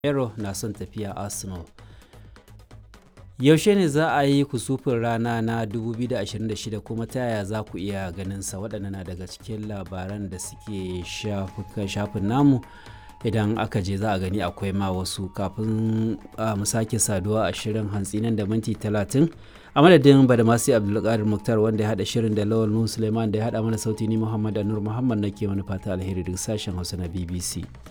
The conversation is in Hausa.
Casemiro na son tafiya Arsenal. Yaushe ne za a yi kusufin rana na 2026 kuma ta yaya za ku iya ganinsa? Waɗannan na daga cikin labaran da suke shafin namu. Idan aka je za a gani akwai ma wasu kafin mu sake saduwa a shirin hantsi nan da minti 30. A madadin Badamasi Abdulkadir Muktar wanda ya haɗa shirin da Lawal Nuhu Suleiman da ya haɗa mana sauti, ni Muhammad Anur Muhammad nake mana fata alheri daga sashen Hausa na BBC.